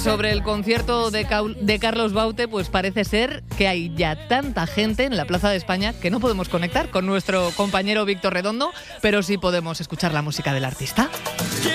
Sobre el concierto de Carlos Baute, pues parece ser que hay ya tanta gente en la Plaza de España que no podemos conectar con nuestro compañero Víctor Redondo, pero sí podemos escuchar la música del artista.